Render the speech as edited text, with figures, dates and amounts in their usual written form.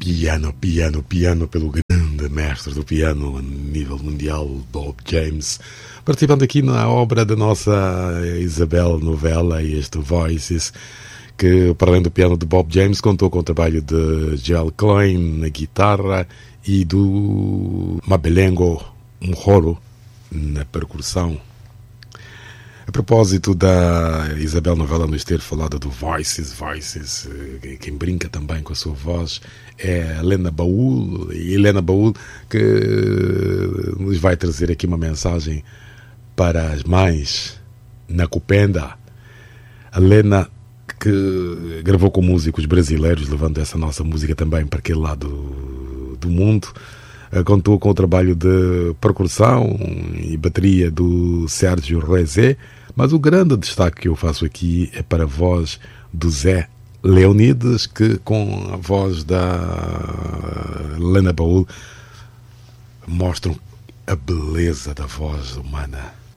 Piano pelo grande mestre do piano a nível mundial, Bob James, participando aqui na obra da nossa Isabel Novella, e este Voices, que para além do piano de Bob James contou com o trabalho de Joel Klein na guitarra e do Mabelengo Mhoro na percussão. A propósito da Isabel Novella nos ter falado do Voices, quem brinca também com a sua voz é a Helena Baúl, e Helena Baúl que nos vai trazer aqui uma mensagem para as mães na Cupenda. A Helena, que gravou com músicos brasileiros, levando essa nossa música também para aquele lado do mundo, contou com o trabalho de percussão e bateria do Sérgio Rezé, mas o grande destaque que eu faço aqui é para a voz do Zé Leonides, que com a voz da Helena Baúl mostram a beleza da voz humana.